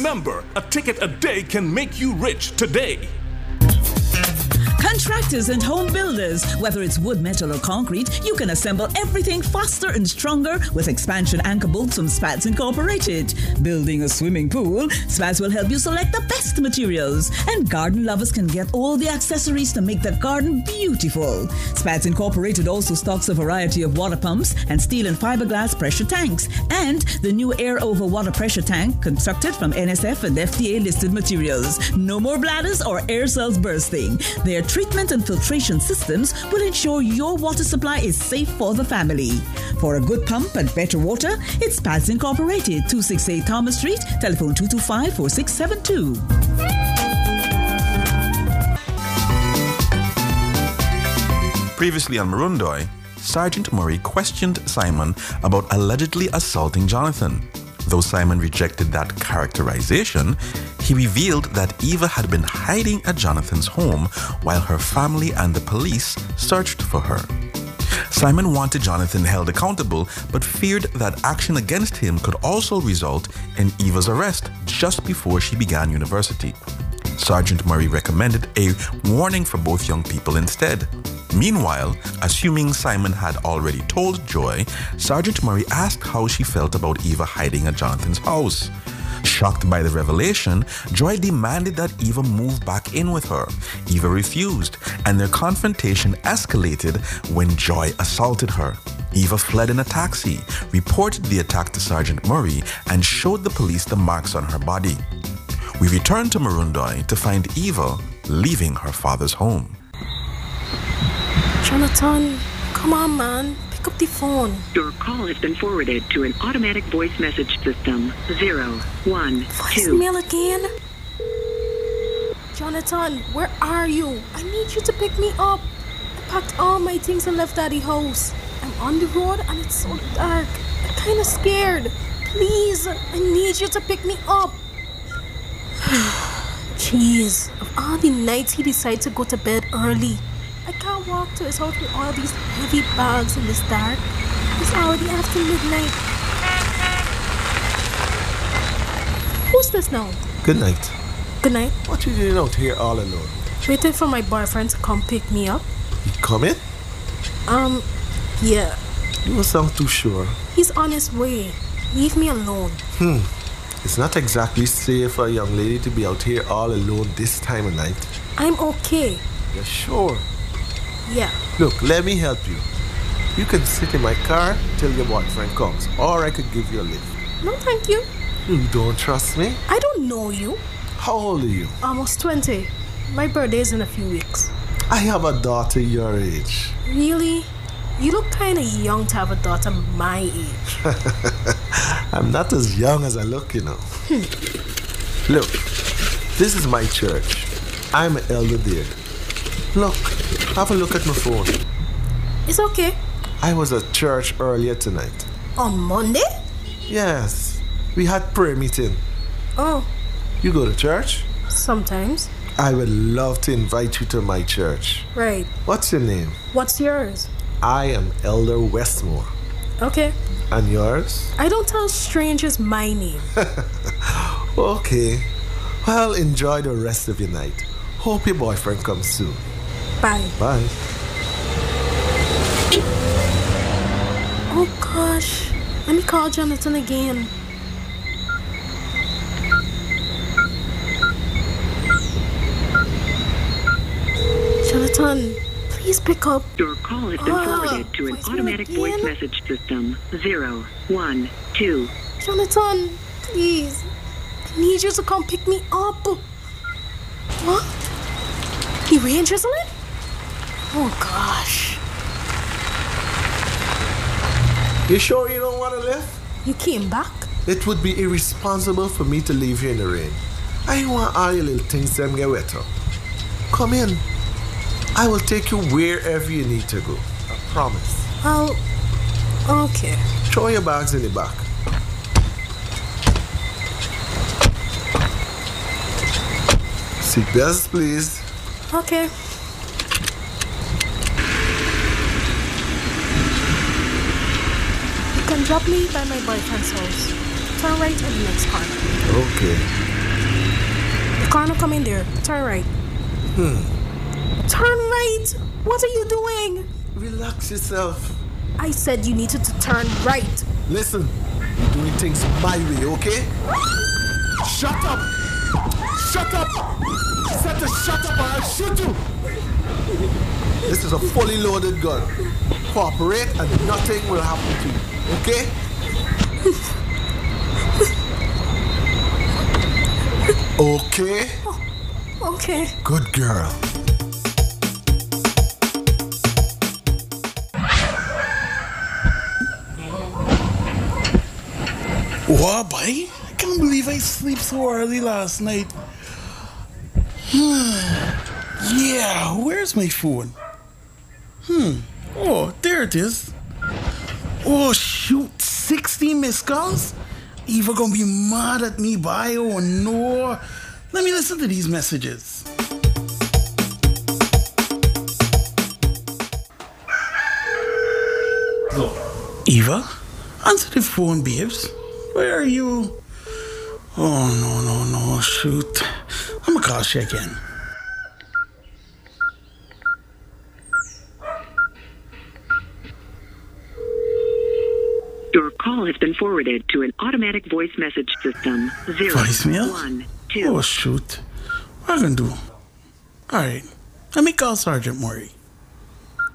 Remember, a ticket a day can make you rich today. Contractors and home builders, whether it's wood, metal, or concrete, you can assemble everything faster and stronger with expansion anchor bolts from Spats Incorporated. Building a swimming pool, Spats will help you select the best materials. And garden lovers can get all the accessories to make the garden beautiful. Spats Incorporated also stocks a variety of water pumps and steel and fiberglass pressure tanks. And the new air over water pressure tank constructed from NSF and FDA listed materials. No more bladders or air cells bursting. Their treatment and filtration systems will ensure your water supply is safe for the family. For a good pump and better water, it's Spats Incorporated, 268 Thomas Street, telephone 225-4672. Previously on Marundoy, Sergeant Murray questioned Simon about allegedly assaulting Jonathan. Though Simon rejected that characterization, he revealed that Eva had been hiding at Jonathan's home while her family and the police searched for her. Simon wanted Jonathan held accountable, but feared that action against him could also result in Eva's arrest just before she began university. Sergeant Murray recommended a warning for both young people instead. Meanwhile, assuming Simon had already told Joy, Sergeant Murray asked how she felt about Eva hiding at Jonathan's house. Shocked by the revelation, Joy demanded that Eva move back in with her. Eva refused, and their confrontation escalated when Joy assaulted her. Eva fled in a taxi, reported the attack to Sergeant Murray, and showed the police the marks on her body. We returned to Marundoy to find Eva leaving her father's home. Jonathan, come on, man. Pick up the phone. Your call has been forwarded to an automatic voice message system. 012. Voicemail again? Jonathan, where are you? I need you to pick me up. I packed all my things and left Daddy's house. I'm on the road and it's so dark. I'm kind of scared. Please, I need you to pick me up. Jeez, of all the nights he decides to go to bed early. I can't walk to his house with all these heavy bags in this dark. It's already after midnight. Who's this now? Good night. Good night. What you doing out here all alone? Waiting for my boyfriend to come pick me up. He coming? Yeah. You don't sound too sure. He's on his way. Leave me alone. It's not exactly safe for a young lady to be out here all alone this time of night. I'm okay. You're sure? Yeah. Look, let me help you. You can sit in my car till your boyfriend comes, or I could give you a lift. No, thank you. You don't trust me? I don't know you. How old are you? Almost 20. My birthday is in a few weeks. I have a daughter your age. Really? You look kind of young to have a daughter my age. I'm not as young as I look, you know. Look, this is my church. I'm an elder there. Look, have a look at my phone. It's okay. I was at church earlier tonight. On Monday? Yes, we had prayer meeting. Oh. You go to church? Sometimes. I would love to invite you to my church. Right. What's your name? What's yours? I am Elder Westmore. Okay. And yours? I don't tell strangers my name. Okay. Well, enjoy the rest of your night. Hope your boyfriend comes soon. Bye. Bye. Oh gosh. Let me call Jonathan again. Jonathan, please pick up. Your call has been forwarded to an automatic voice message system. 012. Jonathan, please. I need you to come pick me up. What? The Rangers on it? Oh gosh. You sure you don't want to live? You came back? It would be irresponsible for me to leave you in the rain. I want all your little things to get wetter. Come in. I will take you wherever you need to go. I promise. Okay. Throw your bags in the back. Seatbelts, please. Okay. You can drop me by my boyfriend's house. Turn right on the next corner. Okay. Car not come in there. Turn right. Turn right. What are you doing? Relax yourself. I said you needed to turn right. Listen, you're doing things my way, okay? Shut up! Shut up! I said to shut up or I'll shoot you! This is a fully loaded gun. Cooperate and nothing will happen to you, okay? Okay? Okay. Good girl. Wow, boy. I can't believe I slept so early last night. Yeah, where's my phone? Oh, there it is. Oh, shoot. 60 missed calls? Eva gonna be mad at me, boy. Oh, no. Let me listen to these messages. Eva? Answer the phone, babes. Where are you? Oh, no, shoot. I'm gonna call you again. Your call has been forwarded to an automatic voice message system. 0 Voicemail? 1 2. Oh, shoot. What am I gonna do? Alright, let me call Sergeant Murray.